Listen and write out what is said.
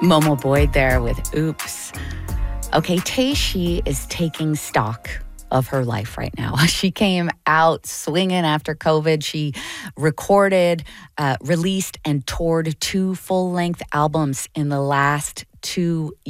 Momo Boyd there with Oops. Okay, Tayshia is taking stock of her life right now. She came out swinging after COVID. She recorded, released, and toured 2 full-length albums in the last 2